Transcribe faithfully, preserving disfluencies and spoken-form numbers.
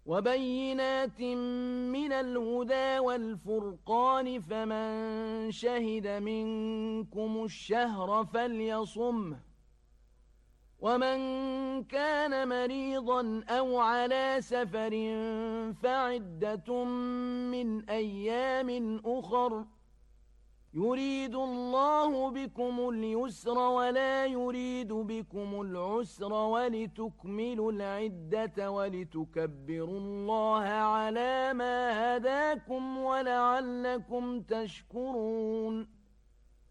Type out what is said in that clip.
وبينات من الهدى والفرقان، فمن شهد منكم الشهر فليصمه، ومن كان مريضا أو على سفر فعدة من أيام أخر، يريد الله بكم اليسر ولا يريد بكم العسر، ولتكملوا العدة ولتكبروا الله على ما هداكم ولعلكم تشكرون.